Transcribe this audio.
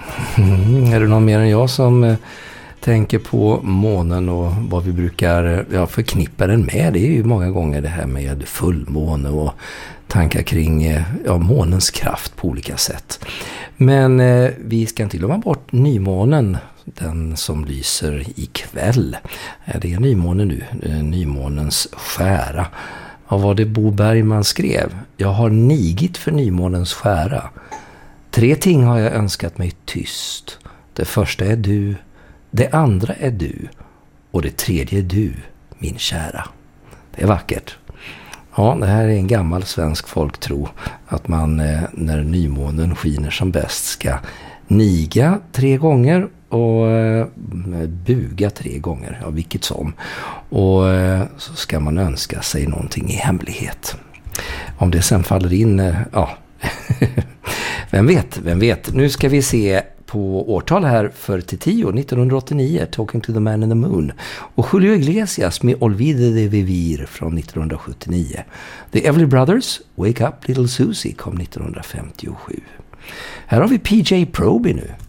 Är det någon mer än jag som tänker på månen och vad vi brukar förknippa den med? Det är ju många gånger det här med fullmåne och tankar kring månens kraft på olika sätt. Men vi ska inte glömma bort nymånen, den som lyser ikväll. Det är nymånen nu, nymånens skära. Vad var det Bo Bergman skrev? Jag har nigit för nymånens skära. 3 ting har jag önskat mig tyst. Det första är du, det andra är du och det tredje är du, min kära. Det är vackert. Ja, det här är en gammal svensk folktro att man när nymånen skiner som bäst ska niga 3 gånger och buga 3 gånger, vilket som. Och så ska man önska sig någonting i hemlighet. Om det sen faller in, vem vet. Nu ska vi se på årtal här för Titio, 1989, Talking to the Man in the Moon. Och Julio Iglesias med Olvide de Vivir från 1979. The Everly Brothers, Wake Up Little Susie kom 1957. Här har vi PJ Proby nu.